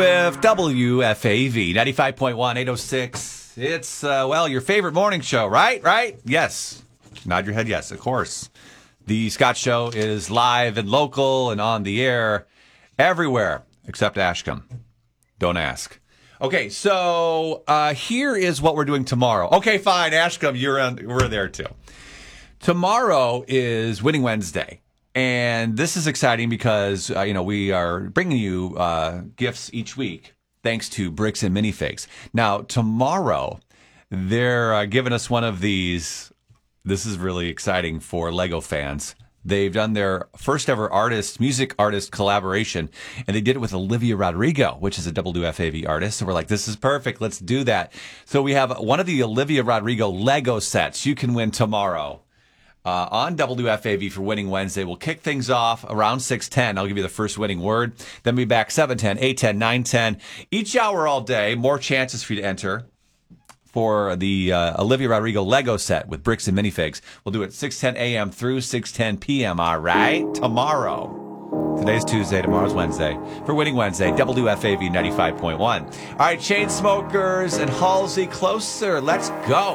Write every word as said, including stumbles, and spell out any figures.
With W F A V ninety-five point one, eight oh six. It's, uh, well, your favorite morning show, right? Right? Yes. Nod your head, yes, of course. The Scott Show is live and local and on the air everywhere except Ashcombe. Don't ask. Okay, so uh, here is what we're doing tomorrow. Okay, fine, Ashcombe, you're on, we're there too. Tomorrow is Winning Wednesday. And this is exciting because, uh, you know, we are bringing you uh, gifts each week thanks to Bricks and Minifigs. Now, tomorrow, they're uh, giving us one of these. This is really exciting for Lego fans. They've done their first ever artist, music artist collaboration, and they did it with Olivia Rodrigo, which is a W F A V artist. So we're like, this is perfect. Let's do that. So we have one of the Olivia Rodrigo Lego sets you can win tomorrow. Uh, on W F A V for Winning Wednesday. We'll kick things off around six ten. I'll give you the first winning word. Then we'll be back seven ten, eight ten, nine ten. Each hour all day, more chances for you to enter for the uh, Olivia Rodrigo Lego set with Bricks and Minifigs. We'll do it six ten a.m. through six ten p.m., all right? Tomorrow. Today's Tuesday, tomorrow's Wednesday. For Winning Wednesday, W F A V ninety-five point one. All right, Chainsmokers and Halsey, Closer. Let's go.